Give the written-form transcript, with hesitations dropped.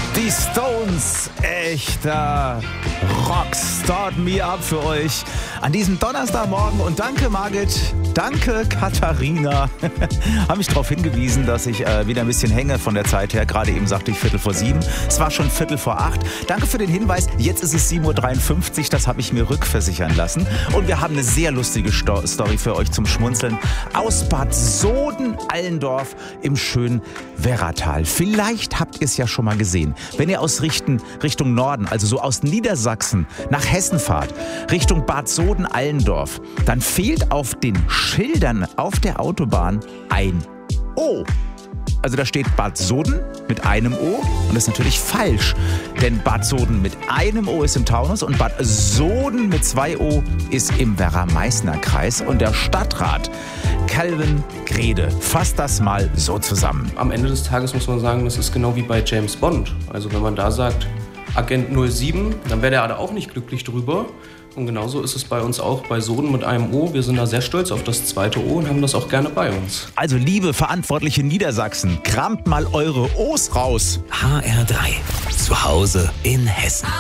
Die Stones, echter Rock, start me up für euch an diesem Donnerstagmorgen. Und danke Margit, danke Katharina, haben mich darauf hingewiesen, dass ich wieder ein bisschen hänge von der Zeit her. Gerade eben sagte ich 7:15, es war schon 7:45. Danke für den Hinweis, jetzt ist es 7:53 Uhr, das habe ich mir rückversichern lassen. Und wir haben eine sehr lustige Story für euch zum Schmunzeln aus Bad Soden-Allendorf im schönen Werratal. Vielleicht habt ihr es ja schon mal gesehen. Wenn ihr aus Richtung Norden, also so aus Niedersachsen nach Hessen fahrt, Richtung Bad Soden-Allendorf, dann fehlt auf den Schildern auf der Autobahn ein O. Also da steht Bad Soden mit einem O und das ist natürlich falsch. Denn Bad Soden mit einem O ist im Taunus und Bad Soden mit 2 O ist im Werra-Meißner-Kreis. Und der Stadtrat Calvin Grede fasst das mal so zusammen. Am Ende des Tages muss man sagen, das ist genau wie bei James Bond. Also wenn man da sagt, Agent 07, dann wäre der da auch nicht glücklich drüber. Und genauso ist es bei uns auch bei Soden mit einem O. Wir sind da sehr stolz auf das 2. O und haben das auch gerne bei uns. Also liebe verantwortliche Niedersachsen, kramt mal eure O's raus. HR3, zu Hause in Hessen.